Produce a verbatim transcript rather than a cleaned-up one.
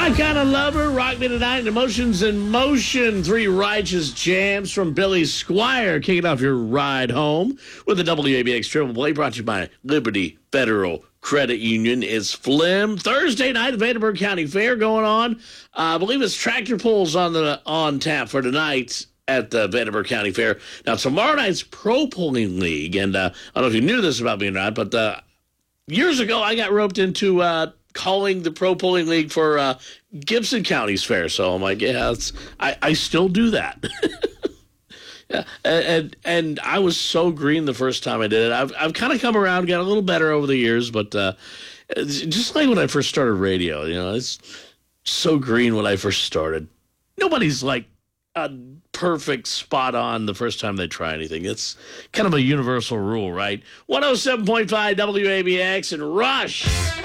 I Kinda Love Her, Rock Me Tonight, Emotions in Motion. Three righteous jams from Billy Squier, kicking off your ride home with the W A B X Triple Play, brought to you by Liberty Federal Credit Union. It's Flim. Thursday night, the Vanderburgh County Fair going on. Uh, I believe it's tractor pulls on the on tap for tonight at the Vanderburgh County Fair. Now, tomorrow night's Pro Pulling League, and uh, I don't know if you knew this about me or not, but uh, years ago I got roped into uh, calling the Pro Pulling League for uh, Gibson County's fair. So I'm like, yeah, it's, I, I still do that. yeah, and, and and I was so green the first time I did it. I've I've kind of come around, got a little better over the years, but uh, just like when I first started radio, you know, it's so green when I first started. Nobody's like a perfect spot on the first time they try anything. It's kind of a universal rule, right? one oh seven point five W A B X and Rush.